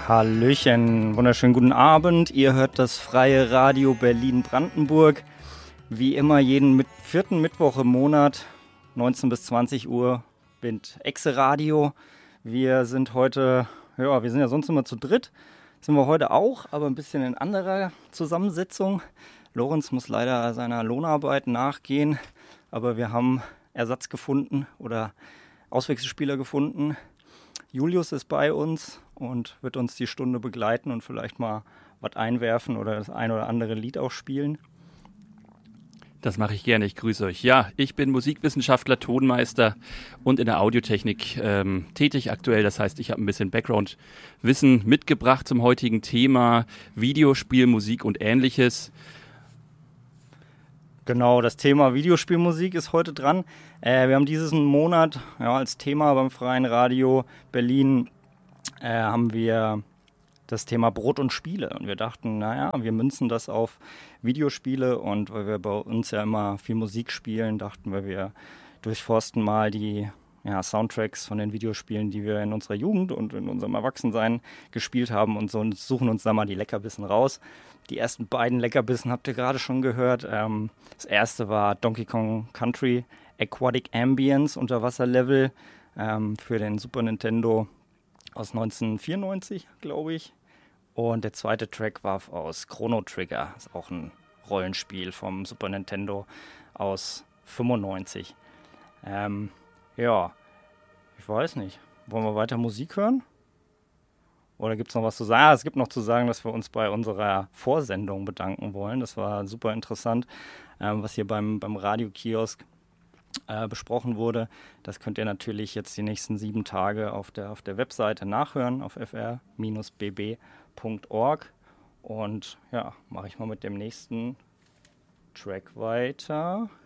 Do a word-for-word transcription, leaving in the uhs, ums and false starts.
Hallöchen, wunderschönen guten Abend. Ihr hört das Freie Radio Berlin-Brandenburg. Wie immer jeden mit vierten Mittwoch im Monat, neunzehn bis zwanzig Uhr, mit Exe Radio. Wir sind heute, ja, wir sind ja sonst immer zu dritt. Sind wir heute auch, aber ein bisschen in anderer Zusammensetzung. Lorenz muss leider seiner Lohnarbeit nachgehen, aber wir haben Ersatz gefunden oder Auswechselspieler gefunden. Julius ist bei uns und wird uns die Stunde begleiten und vielleicht mal was einwerfen oder das ein oder andere Lied auch spielen. Das mache ich gerne, ich grüße euch. Ja, ich bin Musikwissenschaftler, Tonmeister und in der Audiotechnik ähm, tätig aktuell. Das heißt, ich habe ein bisschen Background-Wissen mitgebracht zum heutigen Thema Videospielmusik und Ähnliches. Genau, das Thema Videospielmusik ist heute dran. Äh, wir haben diesen Monat ja, als Thema beim Freien Radio Berlin äh, haben wir das Thema Brot und Spiele. Und wir dachten, naja, wir münzen das auf Videospiele. Und weil wir bei uns ja immer viel Musik spielen, dachten wir, wir durchforsten mal die ja, Soundtracks von den Videospielen, die wir in unserer Jugend und in unserem Erwachsensein gespielt haben und so und suchen uns da mal die Leckerbissen raus. Die ersten beiden Leckerbissen habt ihr gerade schon gehört. Ähm, das erste war Donkey Kong Country Aquatic Ambience Unterwasserlevel ähm, für den Super Nintendo aus neunzehnhundertvierundneunzig, glaube ich. Und der zweite Track war aus Chrono Trigger. Das ist auch ein Rollenspiel vom Super Nintendo aus fünfundneunzig. Ähm, ja, ich weiß nicht. Wollen wir weiter Musik hören? Oder gibt es noch was zu sagen? Ah, es gibt noch zu sagen, dass wir uns bei unserer Vorsendung bedanken wollen. Das war super interessant, ähm, was hier beim, beim Radiokiosk äh, besprochen wurde. Das könnt ihr natürlich jetzt die nächsten sieben Tage auf der, auf der Webseite nachhören, auf f r b b punkt org. Und ja, mache ich mal mit dem nächsten Track weiter.